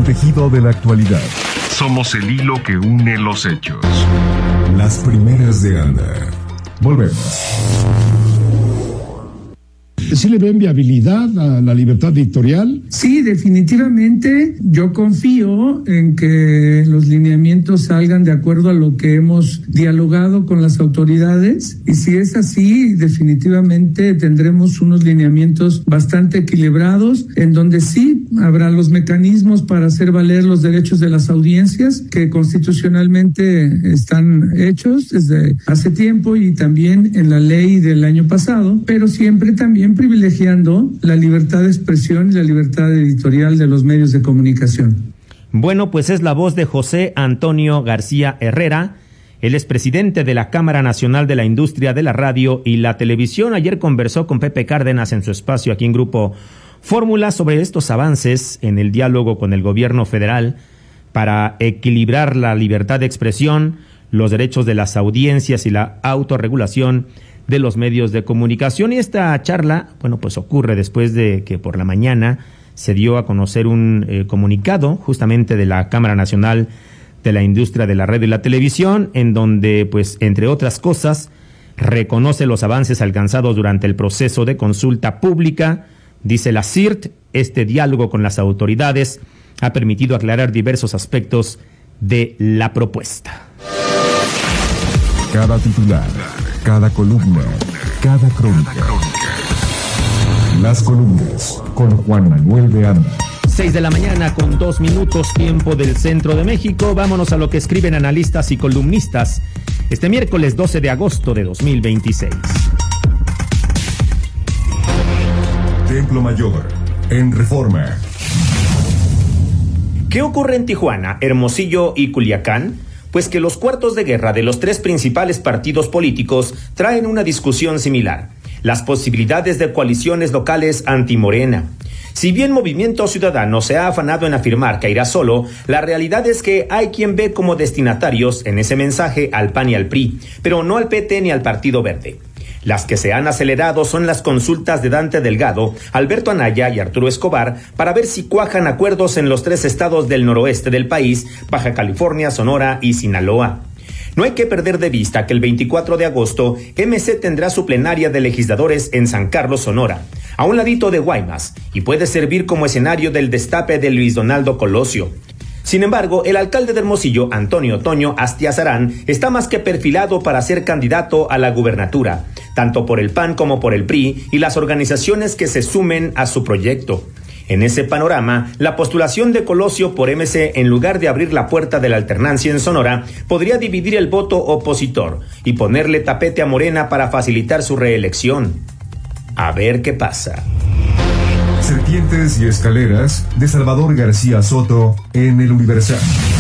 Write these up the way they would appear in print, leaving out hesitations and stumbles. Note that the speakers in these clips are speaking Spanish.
tejido de la actualidad. Somos el hilo que une los hechos. Las primeras de Anda. Volvemos. ¿Sí le ven viabilidad a la libertad editorial? Sí, definitivamente. Yo confío en que los lineamientos salgan de acuerdo a lo que hemos dialogado con las autoridades. Y si es así, definitivamente tendremos unos lineamientos bastante equilibrados, en donde sí habrá los mecanismos para hacer valer los derechos de las audiencias que constitucionalmente están hechos desde hace tiempo y también en la ley del año pasado, pero siempre también privilegiando la libertad de expresión y la libertad editorial de los medios de comunicación. Bueno, pues es la voz de José Antonio García Herrera. Él es presidente de la Cámara Nacional de la Industria de la Radio y la Televisión. Ayer conversó con Pepe Cárdenas en su espacio aquí en Grupo Fórmula sobre estos avances en el diálogo con el gobierno federal para equilibrar la libertad de expresión, los derechos de las audiencias y la autorregulación de los medios de comunicación. Y esta charla, bueno, pues ocurre después de que por la mañana se dio a conocer un comunicado justamente de la Cámara Nacional de la Industria de la Radio y la Televisión, en donde, pues, entre otras cosas, reconoce los avances alcanzados durante el proceso de consulta pública. Dice la CIRT, este diálogo con las autoridades ha permitido aclarar diversos aspectos de la propuesta. Cada titular, cada columna, cada crónica. Las columnas con Juan Manuel de Anda. 6 de la mañana con 2 minutos, tiempo del centro de México. Vámonos a lo que escriben analistas y columnistas este miércoles 12 de agosto de 2026. Templo Mayor, en Reforma. ¿Qué ocurre en Tijuana, Hermosillo y Culiacán? Pues que los cuartos de guerra de los tres principales partidos políticos traen una discusión similar: las posibilidades de coaliciones locales anti-Morena. Si bien Movimiento Ciudadano se ha afanado en afirmar que irá solo, la realidad es que hay quien ve como destinatarios en ese mensaje al PAN y al PRI, pero no al PT ni al Partido Verde. Las que se han acelerado son las consultas de Dante Delgado, Alberto Anaya y Arturo Escobar para ver si cuajan acuerdos en los 3 estados del noroeste del país, Baja California, Sonora y Sinaloa. No hay que perder de vista que el 24 de agosto MC tendrá su plenaria de legisladores en San Carlos, Sonora, a un ladito de Guaymas, y puede servir como escenario del destape de Luis Donaldo Colosio. Sin embargo, el alcalde de Hermosillo, Antonio Toño Astiazarán, está más que perfilado para ser candidato a la gubernatura, tanto por el PAN como por el PRI y las organizaciones que se sumen a su proyecto. En ese panorama, la postulación de Colosio por MC, en lugar de abrir la puerta de la alternancia en Sonora, podría dividir el voto opositor y ponerle tapete a Morena para facilitar su reelección. A ver qué pasa. Serpientes y escaleras, de Salvador García Soto, en El Universal.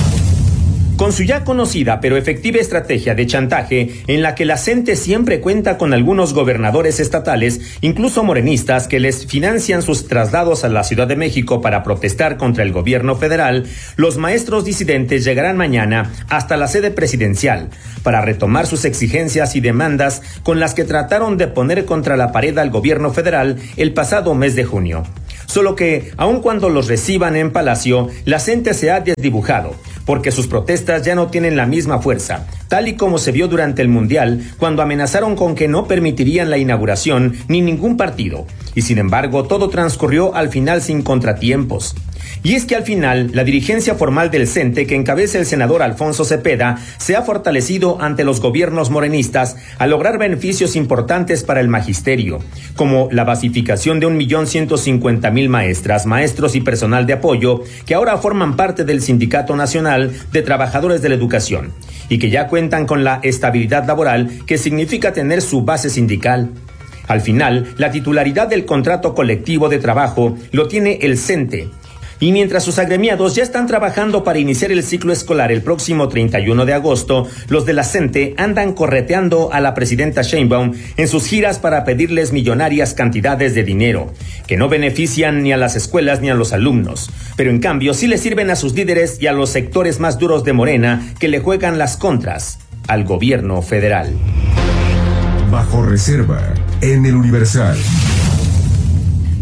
Con su ya conocida pero efectiva estrategia de chantaje, en la que la CENTE siempre cuenta con algunos gobernadores estatales, incluso morenistas, que les financian sus traslados a la Ciudad de México para protestar contra el gobierno federal, los maestros disidentes llegarán mañana hasta la sede presidencial para retomar sus exigencias y demandas con las que trataron de poner contra la pared al gobierno federal el pasado mes de junio. Solo que, aun cuando los reciban en Palacio, la CENTE se ha desdibujado, porque sus protestas ya no tienen la misma fuerza, tal y como se vio durante el Mundial, cuando amenazaron con que no permitirían la inauguración ni ningún partido, y sin embargo todo transcurrió al final sin contratiempos. Y es que al final, la dirigencia formal del CENTE, que encabeza el senador Alfonso Cepeda, se ha fortalecido ante los gobiernos morenistas al lograr beneficios importantes para el magisterio, como la basificación de 1.150.000 maestras, maestros y personal de apoyo, que ahora forman parte del Sindicato Nacional de Trabajadores de la Educación, y que ya cuentan con la estabilidad laboral que significa tener su base sindical. Al final, la titularidad del contrato colectivo de trabajo lo tiene el CENTE, y mientras sus agremiados ya están trabajando para iniciar el ciclo escolar el próximo 31 de agosto, los de la CENTE andan correteando a la presidenta Sheinbaum en sus giras para pedirles millonarias cantidades de dinero, que no benefician ni a las escuelas ni a los alumnos, pero en cambio sí le sirven a sus líderes y a los sectores más duros de Morena, que le juegan las contras al gobierno federal. Bajo reserva, en El Universal.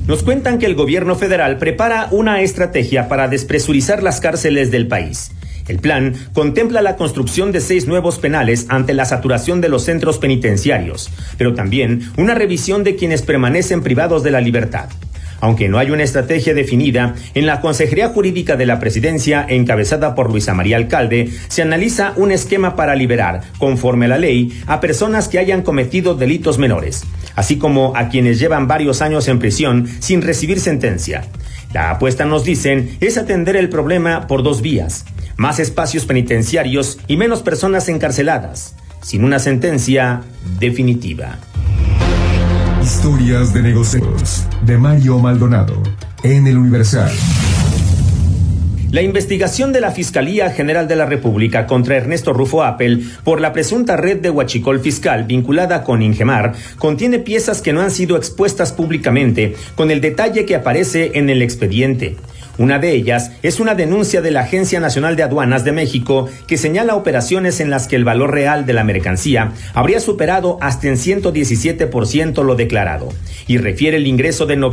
Nos cuentan que el gobierno federal prepara una estrategia para despresurizar las cárceles del país. El plan contempla la construcción de 6 nuevos penales ante la saturación de los centros penitenciarios, pero también una revisión de quienes permanecen privados de la libertad. Aunque no hay una estrategia definida, en la Consejería Jurídica de la Presidencia, encabezada por Luisa María Alcalde, se analiza un esquema para liberar, conforme a la ley, a personas que hayan cometido delitos menores, así como a quienes llevan varios años en prisión sin recibir sentencia. La apuesta, nos dicen, es atender el problema por 2 vías: más espacios penitenciarios y menos personas encarceladas, sin una sentencia definitiva. Historias de negocios, de Mario Maldonado, en El Universal. La investigación de la Fiscalía General de la República contra Ernesto Rufo Appel por la presunta red de huachicol fiscal vinculada con Ingemar contiene piezas que no han sido expuestas públicamente, con el detalle que aparece en el expediente. Una de ellas es una denuncia de la Agencia Nacional de Aduanas de México que señala operaciones en las que el valor real de la mercancía habría superado hasta en 117% lo declarado, y refiere el ingreso de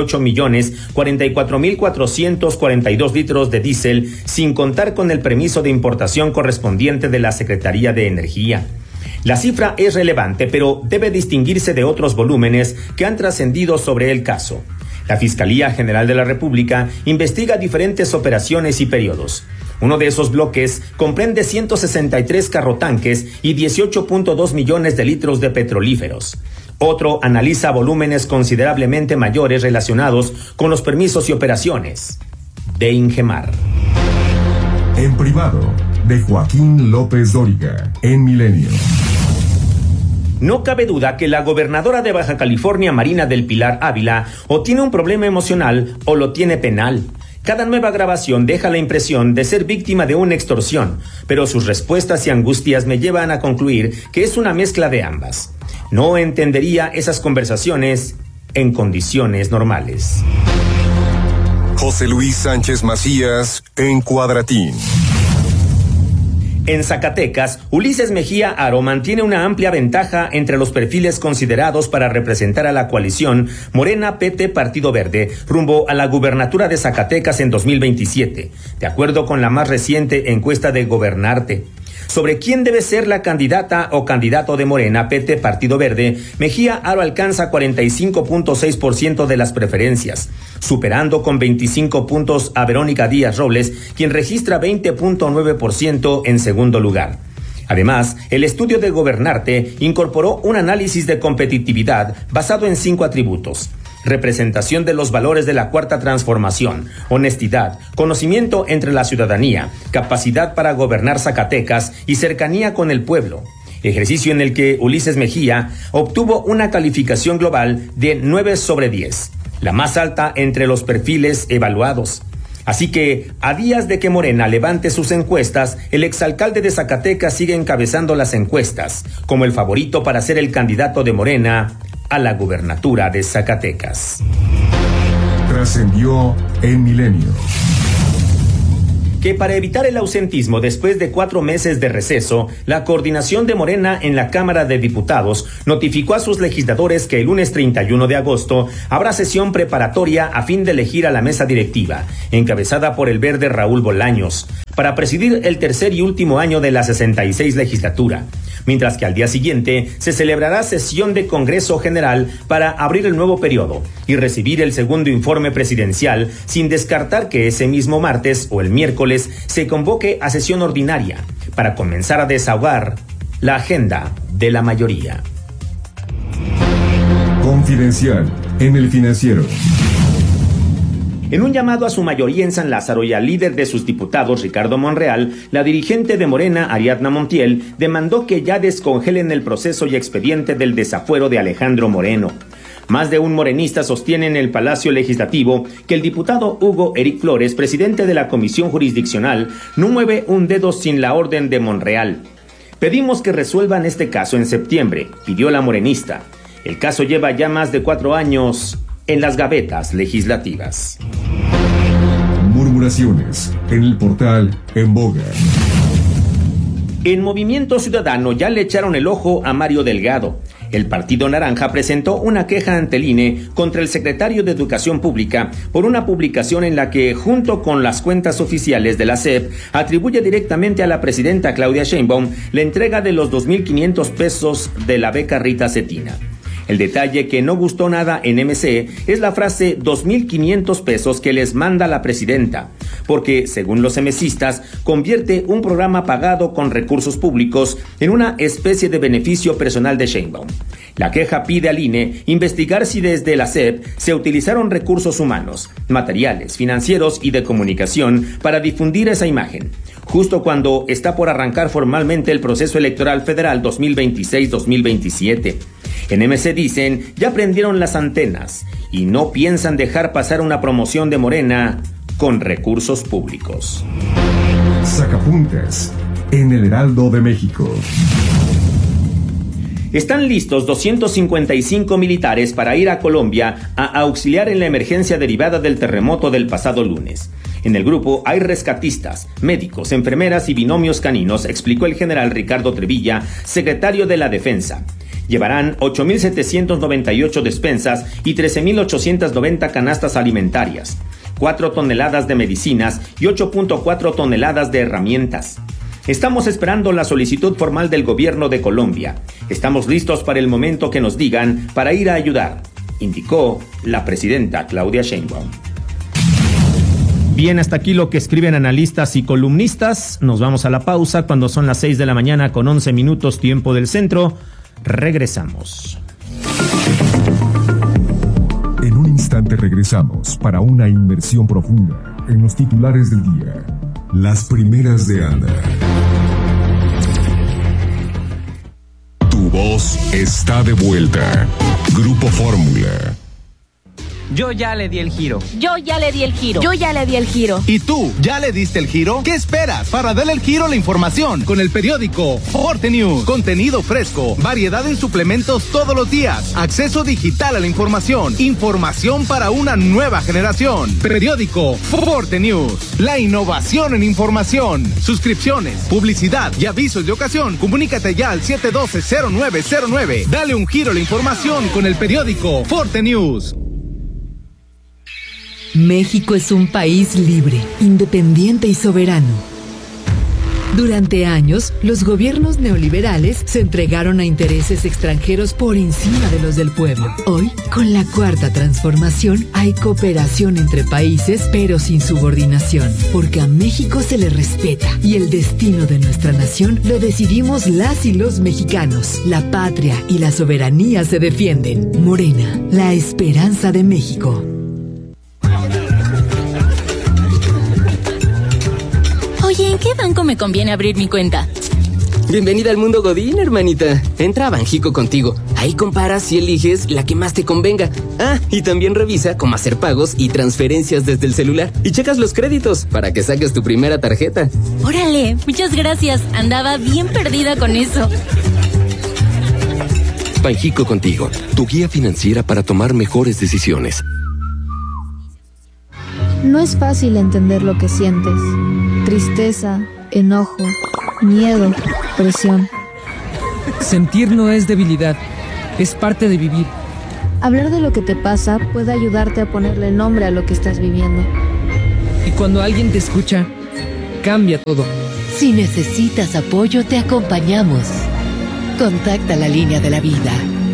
98,044,442 litros de diésel, sin contar con el permiso de importación correspondiente de la Secretaría de Energía. La cifra es relevante, pero debe distinguirse de otros volúmenes que han trascendido sobre el caso. La Fiscalía General de la República investiga diferentes operaciones y periodos. Uno de esos bloques comprende 163 carrotanques y 18.2 millones de litros de petrolíferos. Otro analiza volúmenes considerablemente mayores relacionados con los permisos y operaciones de Ingemar. En privado, de Joaquín López Dóriga, en Milenio. No cabe duda que la gobernadora de Baja California, Marina del Pilar Ávila, o tiene un problema emocional o lo tiene penal. Cada nueva grabación deja la impresión de ser víctima de una extorsión, pero sus respuestas y angustias me llevan a concluir que es una mezcla de ambas. No entendería esas conversaciones en condiciones normales. José Luis Sánchez Macías, en Cuadratín. En Zacatecas, Ulises Mejía Aro mantiene una amplia ventaja entre los perfiles considerados para representar a la coalición Morena PT Partido Verde rumbo a la gubernatura de Zacatecas en 2027, de acuerdo con la más reciente encuesta de Gobernarte. Sobre quién debe ser la candidata o candidato de Morena PT Partido Verde, Mejía Aro alcanza 45.6% de las preferencias, superando con 25 puntos a Verónica Díaz Robles, quien registra 20.9% en segundo lugar. Además, el estudio de Gobernarte incorporó un análisis de competitividad basado en 5 atributos: representación de los valores de la Cuarta Transformación, honestidad, conocimiento entre la ciudadanía, capacidad para gobernar Zacatecas y cercanía con el pueblo. Ejercicio en el que Ulises Mejía obtuvo una calificación global de 9 sobre 10, la más alta entre los perfiles evaluados. Así que, a días de que Morena levante sus encuestas, el exalcalde de Zacatecas sigue encabezando las encuestas como el favorito para ser el candidato de Morena a la gubernatura de Zacatecas. Trascendió en Milenio. Que para evitar el ausentismo después de 4 meses de receso, la coordinación de Morena en la Cámara de Diputados notificó a sus legisladores que el lunes 31 de agosto habrá sesión preparatoria a fin de elegir a la mesa directiva, encabezada por el verde Raúl Bolaños, para presidir el tercer y último año de la 66 legislatura, mientras que al día siguiente se celebrará sesión de Congreso General para abrir el nuevo periodo y recibir el segundo informe presidencial, sin descartar que ese mismo martes o el miércoles se convoque a sesión ordinaria para comenzar a desahogar la agenda de la mayoría. Confidencial en El Financiero. En un llamado a su mayoría en San Lázaro y al líder de sus diputados, Ricardo Monreal, la dirigente de Morena, Ariadna Montiel, demandó que ya descongelen el proceso y expediente del desafuero de Alejandro Moreno. Más de un morenista sostiene en el Palacio Legislativo que el diputado Hugo Eric Flores, presidente de la Comisión Jurisdiccional, no mueve un dedo sin la orden de Monreal. Pedimos que resuelvan este caso en septiembre, pidió la morenista. El caso lleva ya más de 4 años en las gavetas legislativas. Murmuraciones en el portal En Boga. En Movimiento Ciudadano ya le echaron el ojo a Mario Delgado. El Partido Naranja presentó una queja ante el INE contra el secretario de Educación Pública por una publicación en la que, junto con las cuentas oficiales de la SEP, atribuye directamente a la presidenta Claudia Sheinbaum la entrega de los 2,500 pesos de la beca Rita Cetina. El detalle que no gustó nada en MC es la frase 2,500 pesos que les manda la presidenta, porque, según los MCistas, convierte un programa pagado con recursos públicos en una especie de beneficio personal de Sheinbaum. La queja pide al INE investigar si desde la SEP se utilizaron recursos humanos, materiales, financieros y de comunicación para difundir esa imagen, justo cuando está por arrancar formalmente el proceso electoral federal 2026-2027. En MC dicen, ya prendieron las antenas y no piensan dejar pasar una promoción de Morena con recursos públicos. Sacapuntas en el Heraldo de México. Están listos 255 militares para ir a Colombia a auxiliar en la emergencia derivada del terremoto del pasado lunes. En el grupo hay rescatistas, médicos, enfermeras y binomios caninos, explicó el general Ricardo Trevilla, secretario de la Defensa. Llevarán 8,798 despensas y 13,890 canastas alimentarias, 4 toneladas de medicinas y 8,4 toneladas de herramientas. Estamos esperando la solicitud formal del gobierno de Colombia. Estamos listos para el momento que nos digan para ir a ayudar, indicó la presidenta Claudia Sheinbaum. Bien, hasta aquí lo que escriben analistas y columnistas. Nos vamos a la pausa cuando son las 6 de la mañana con 11 minutos tiempo del centro. Regresamos. En un instante regresamos para una inmersión profunda en los titulares del día. Las primeras de Ana. Tu voz está de vuelta. Grupo Fórmula. Yo ya le di el giro. Yo ya le di el giro. Yo ya le di el giro. ¿Y tú, ya le diste el giro? ¿Qué esperas para darle el giro a la información? Con el periódico Forte News. Contenido fresco, variedad en suplementos todos los días, acceso digital a la información, información para una nueva generación. Periódico Forte News. La innovación en información. Suscripciones, publicidad y avisos de ocasión. Comunícate ya al 712-0909. Dale un giro a la información con el periódico Forte News. México es un país libre, independiente y soberano. Durante años, los gobiernos neoliberales se entregaron a intereses extranjeros por encima de los del pueblo. Hoy, con la Cuarta Transformación, hay cooperación entre países, pero sin subordinación, porque a México se le respeta y el destino de nuestra nación lo decidimos las y los mexicanos. La patria y la soberanía se defienden. Morena, la esperanza de México. Oye, ¿en qué banco me conviene abrir mi cuenta? Bienvenida al mundo Godín, hermanita. Entra a Banjico Contigo. Ahí comparas y eliges la que más te convenga. Ah, y también revisa cómo hacer pagos y transferencias desde el celular. Y checas los créditos para que saques tu primera tarjeta. Órale, muchas gracias. Andaba bien perdida con eso. Banjico Contigo, tu guía financiera para tomar mejores decisiones. No es fácil entender lo que sientes. Tristeza, enojo, miedo, presión. Sentir no es debilidad, es parte de vivir. Hablar de lo que te pasa puede ayudarte a ponerle nombre a lo que estás viviendo. Y cuando alguien te escucha, cambia todo. Si necesitas apoyo, te acompañamos. Contacta la línea de la vida.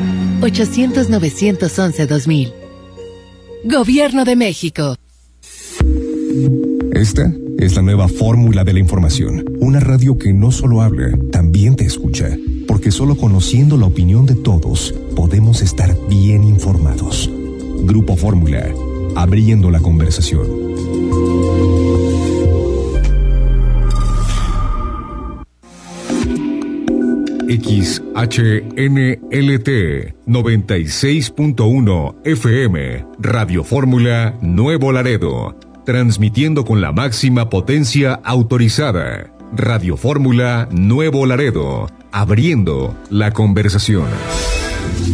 800-911-2000. Gobierno de México. Esta es la nueva fórmula de la información. Una radio que no solo habla, también te escucha. Porque solo conociendo la opinión de todos, podemos estar bien informados. Grupo Fórmula, abriendo la conversación. XHNLT 96.1 FM, Radio Fórmula Nuevo Laredo. Transmitiendo con la máxima potencia autorizada. Radio Fórmula Nuevo Laredo. Abriendo la conversación.